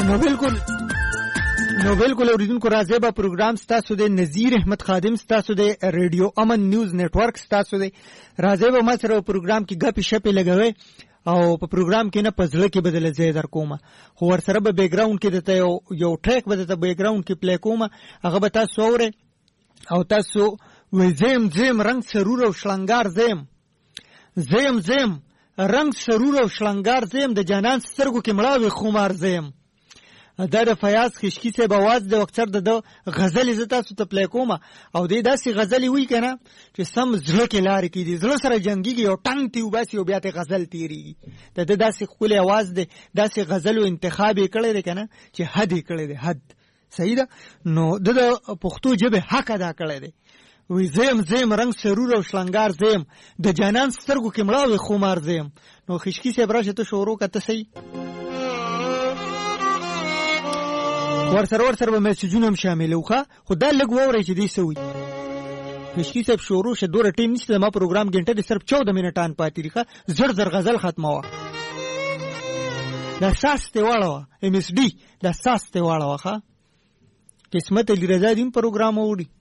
نو بالکل اوریدونکو راځي به پروګرام ستاسو د نذیر احمد خادم ستاسو د ریډیو امن نیوز نتورک ستاسو د راځي به ما سره پروګرام کې غپی شپې لګوي او په پروګرام کې نه پزړه کې بدل ځای در کومه خو ور سره به بیک گراوند کې دته یو ټریک به دته بیک گراوند کې پلی کومه هغه به تاسو اورئ او تاسو زم رنگ سرور او شلنګار زم رنگ سرور او شلنګار زم د جانان سترګو کې مړاوي خمار زم دا د فیاض خشکی سے بواز د اکثر د غزل زتا سو ته پلی کومه او د داسې غزل وی کنه چې سم زړه کې لار کې دي زړه سره جنگيږي او ټنګ تی وباسي او بیا ته غزل تیریږي د داسې خپل आवाज د داسې غزل او انتخاب کړي دی کنه چې حد کړي دی حد صحیح ده نو د پښتو ژبه حق ادا کړي دی وی زم رنگ سرور او شلنګار زم د جانان سترګو کې مړاوي خمار زم نو خشکی سے براشه ته شروع کته صحیح ورسره به میسجونه هم شامل وکړه خو دا لږ ووري چې دی سوي خشکی صاحب شروع شه دوره ټیم نشته ما پروګرام ګنټه د صرف 14 منټان پاتې ریخه زر غزل ختمه وا د ساسته واړه ام اس ډي د ساسته واړه ښه قسمت لري زادین پروګرام وړي